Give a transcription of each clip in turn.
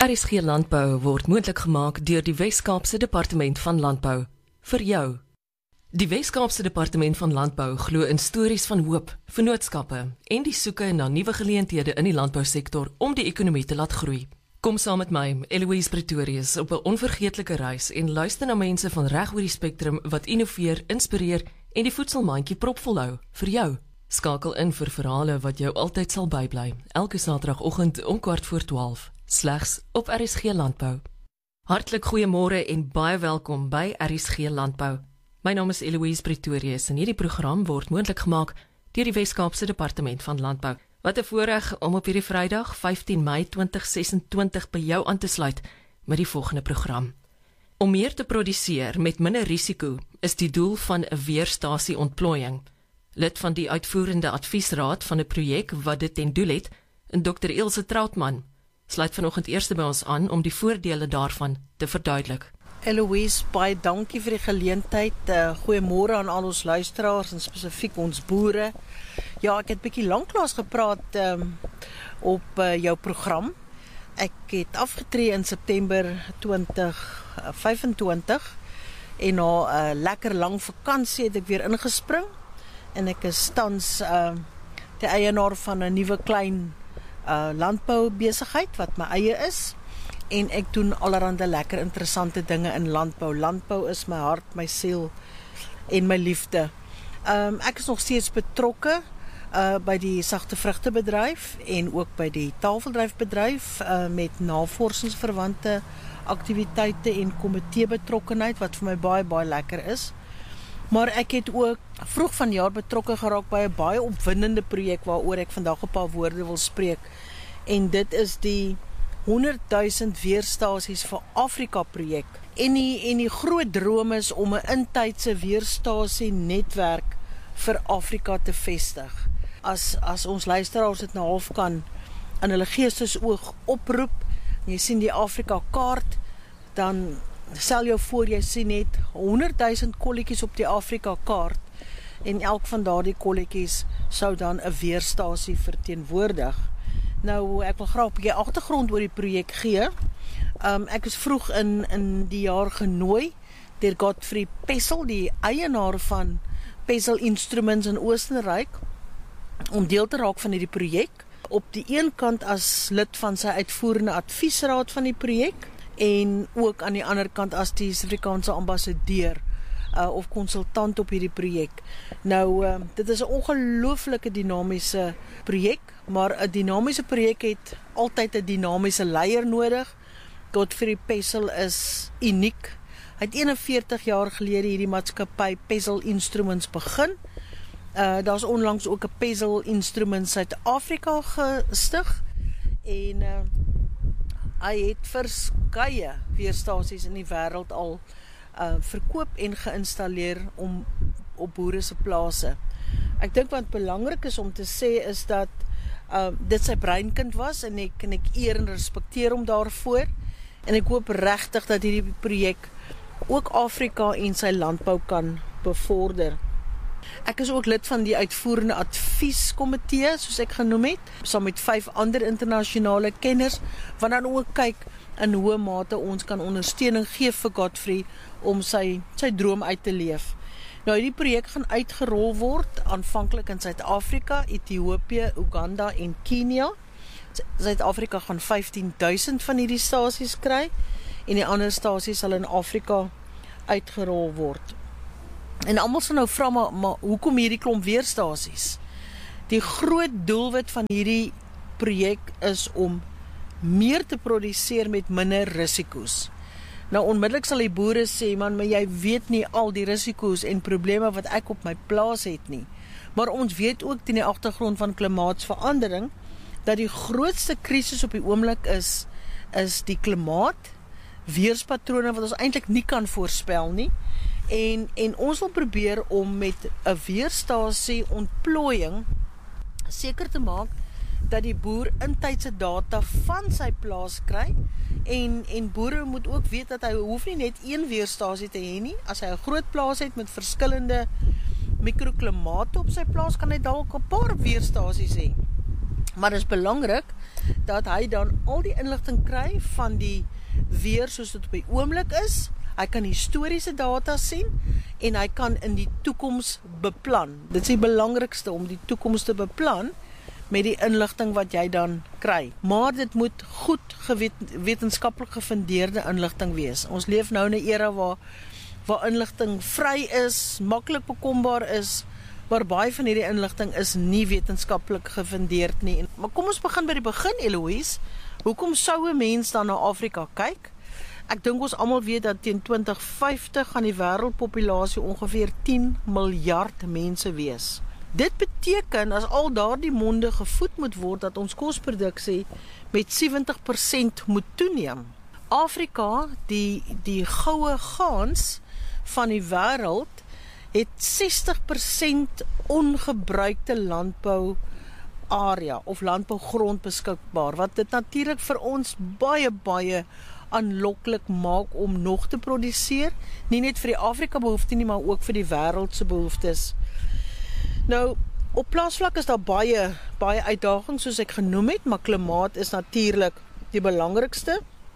RSG Landbou word moontlik gemaak deur die Wes-Kaapse Departement van Landbou. Vir jou. Die Wes-Kaapse Departement van Landbou glo in stories van hoop, vennootskappe en die soeke na nuwe geleenthede in die landbousektor om die ekonomie te laat groei. Kom saam met my, Eloise Pretorius, op 'n onvergeetlike reis en luister na mense van reg oor die spektrum wat innoveer, inspireer en die voedselmandjie propvol hou vir jou. Skakel in vir verhale wat jou altyd sal bybly. Elke Saterdagoggend om 11:15, slegs op RSG Landbou. Hartlik goeiemôre en baie welkom by RSG Landbou. My naam is Eloise Pretorius en hierdie program word moontlik gemaak deur die Wes-Kaapse Departement van Landbou. Wat 'n voorreg om op hierdie Vrydag, 15 Mei 2026 by jou aan te sluit met die volgende program. Om meer te produseer met minder risiko is die doel van 'n weerstasie ontplooiing. Lid van die uitvoerende adviesraad van 'n projek wat dit ten doel het, Dr. Ilse Trautmann, sluit vanoggend eerste by ons aan om die voordele daarvan te verduidelik. Eloise, baie dankie vir die geleentheid. Goeiemôre aan al ons luisteraars en spesifiek ons boere. Ja, ek het bietjie lanklaas gepraat op jou program. Ek het afgetree in September 2025 en na 'n lekker lang vakansie het ek weer ingespring en ek is tans die eienaar van 'n nuwe klein landboubesigheid wat my eie is. En ek doen allerhande lekker interessante dinge in landbou. Landbou is my hart, my siel en my liefde. Ek is nog steeds betrokke by die sagte vrugtebedryf en ook by die tafeldryfbedryf met navorsingsverwante aktiwiteite en komitee betrokkenheid wat vir my baie, baie lekker is. Maar ek het ook vroeg vanjaar betrokke geraak by 'n baie opwindende projek waaroor ek vandag 'n paar woorde wil spreek. En dit is die 100.000 weerstasies vir Afrika projek. En die groot droom is om 'n intydse weerstasie netwerk vir Afrika te vestig. As ons luisteraars dit nou half kan in hulle geestesoog oproep, jy sien die Afrika kaart, dan stel jou voor jy sien net 100.000 kolletjies op die Afrika kaart en elk van daardie kolletjies sou dan 'n weerstasie verteenwoordig. Nou, ek wil graag 'n bietjie agtergrond oor die projek gee. Ek is vroeg in die jaar genooi deur Godfrey Pessel, die eienaar van Pessel Instruments in Oostenryk, om deel te raak van hierdie projek. Op die een kant as lid van sy uitvoerende adviesraad van die projek en ook aan die ander kant as die Suid-Afrikaanse ambassadeur of konsultant op hierdie projek. Nou, dit is 'n ongelooflike dinamiese projek, maar 'n dinamiese projek het altyd 'n dinamiese leier nodig. Godfrey Pessel is uniek. Hy het 41 jaar gelede hierdie maatskappy Pessel Instruments begin. Daar's onlangs ook 'n Pessel Instruments Suid-Afrika gestig en hy het verskeie weerstasies in die wêreld al verkoop en geïnstalleer op boere se plase. Ek dink wat belangrik is om te sê is dat dit sy breinkind was en ek eer en respekteer hom daarvoor en ek hoop regtig dat hierdie projek ook Afrika en sy landbou kan bevorder. Ek is ook lid van die uitvoerende advieskomitee, soos ek genoem het, saam met 5 ander internasionale kenners, wat dan ook kyk in hoe mate ons kan ondersteuning gee vir Godfrey om sy droom uit te leef. Nou, hierdie projek gaan uitgerol word, aanvanklik in Suid-Afrika, Ethiopië, Uganda en Kenia. Suid-Afrika gaan 15.000 van hierdie stasies kry, en die ander stasies sal in Afrika uitgerol word. En almal sal nou vra, maar hoekom hierdie klomp weerstasies? Die groot doelwit van hierdie projek is om meer te produseer met minder risiko's. Nou, onmiddellik sal die boere sê, maar jy weet nie al die risiko's en probleme wat ek op my plaas het nie. Maar ons weet ook teen die agtergrond van klimaatsverandering, dat die grootste krisis op die oomblik is die klimaat, weerspatrone wat ons eintlik nie kan voorspel nie. En ons wil probeer om met 'n weerstasie ontplooiing seker te maak dat die boer intydse data van sy plaas kry en boere moet ook weet dat hy hoef nie net een weerstasie te hê nie. As hy 'n groot plaas het met verskillende mikroklimate op sy plaas, kan hy dalk 'n paar weerstasies hê. Maar dit is belangrik dat hy dan al die inligting kry van die weer soos dit op die oomblik is. Hy kan historiese data sien en hy kan in die toekoms beplan. Dit is die belangrikste om die toekoms te beplan met die inligting wat jy dan kry. Maar dit moet goed wetenskaplik gefundeerde inligting wees. Ons leef nou in 'n era waar inligting vry is, maklik bekombaar is, maar baie van hierdie inligting is nie wetenskaplik gefundeerd nie. Maar kom ons begin by die begin, Eloise. Hoekom sou 'n mens dan na Afrika kyk? Ek dink ons almal weet dat teen 2050 gaan die wêreldpopulasie ongeveer 10 miljard mense wees. Dit beteken as al daardie monde gevoed moet word dat ons kosproduksie met 70% moet toeneem. Afrika, die goue gans van die wêreld, het 60% ongebruikte landbou area of landbougrond beskikbaar, wat dit natuurlik vir ons baie aanloklik maak om nog te produseer, nie net vir die Afrika behoefte nie, maar ook vir die wêreld se behoeftes. Nou, op plaasvlak is daar baie uitdagings soos ek genoem het, maar klimaat is natuurlik die belangrikste.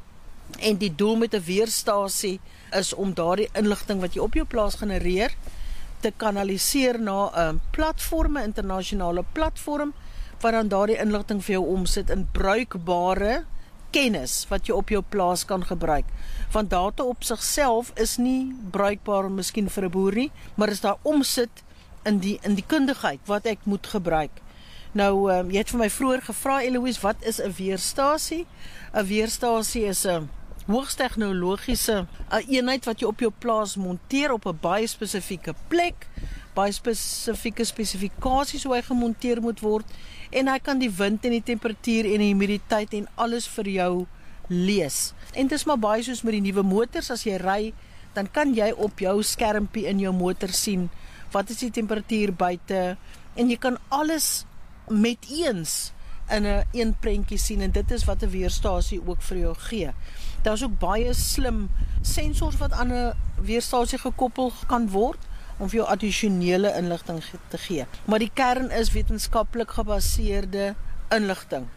En die doel met 'n weerstasie is om daardie inligting wat jy op jou plaas genereer te kanaliseer na 'n platform, 'n internasionale platform, wat dan daardie inligting vir jou omsit in bruikbare kennis wat jy op jou plaas kan gebruik. Want data op sigself is nie bruikbaar miskien vir 'n boer nie, maar is daar omsit in die kundigheid wat ek moet gebruik. Nou, jy het vir my vroeër gevra, Eloise, wat is 'n weerstasie? 'n Weerstasie is 'n hoogs tegnologiese eenheid wat jy op jou plaas monteer op 'n baie spesifieke plek, baie spesifieke spesifikasies hoe hy gemonteer moet word, en hy kan die wind en die temperatuur en die humiditeit en alles vir jou lees. En dit is maar baie soos met die nuwe motors, as jy ry, dan kan jy op jou skermpie in jou motor sien, wat is die temperatuur buite, en jy kan alles met eens in 'n prentjie sien, en dit is wat 'n weerstasie ook vir jou gee. Daar is ook baie slim sensors wat aan 'n weerstasie gekoppel kan word, om vir jou addisionele inligting te gee. Maar die kern is wetenskaplik gebaseerde inligting.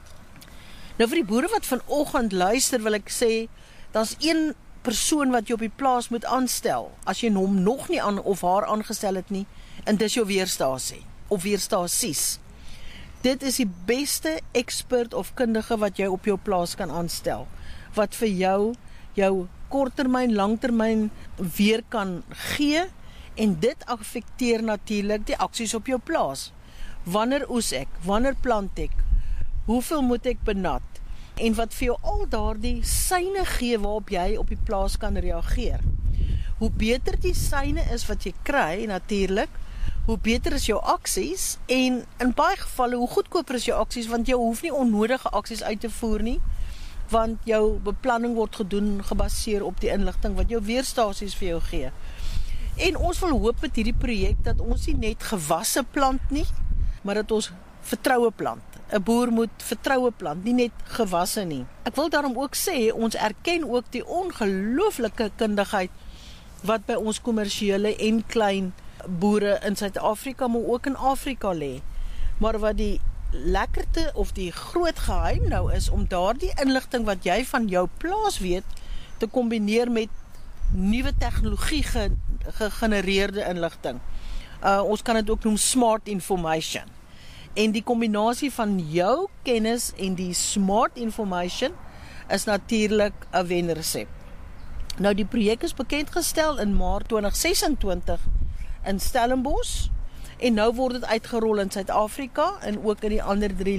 Nou vir die boere wat vanoggend luister, wil ek sê, daar's een persoon wat jy op die plaas moet aanstel, as jy hom nog nie aan of haar aangestel het nie, en dis jou weerstasie, of weerstasies. Dit is die beste expert of kundige wat jy op jou plaas kan aanstel, wat vir jou korttermyn, langtermyn weer kan gee, en dit affekteer natuurlik die aksies op jou plaas. Wanneer oes ek? Wanneer plant ek? Hoeveel moet ek benat? En wat vir jou al daardie seine gee waarop jy op die plaas kan reageer. Hoe beter die seine is wat jy kry, natuurlik, hoe beter is jou aksies, en in baie gevalle hoe goedkoper is jou aksies, want jy hoef nie onnodige aksies uit te voer nie, want jou beplanning word gedoen gebaseer op die inligting wat jou weerstasies vir jou gee. En ons wil hoop met hierdie projek dat ons nie net gewasse plant nie, maar dat ons vertroue plant. 'n Boer moet vertroue plant, nie net gewasse nie. Ek wil daarom ook sê, ons erken ook die ongelooflike kundigheid wat by ons kommersiële en klein boere in Suid-Afrika, maar ook in Afrika lê. Maar wat die lekkerte of die groot geheim nou is, om daardie inligting wat jy van jou plaas weet, te kombineer met nuwe tegnologie gegenereerde inligting. Ons kan dit ook noem smart information. En die kombinasie van jou kennis en die smart information is natuurlik 'n wenresep. Nou, die projek is bekendgestel in Maart 2026 in Stellenbosch, en nou word dit uitgerol in Suid-Afrika en ook in die ander 3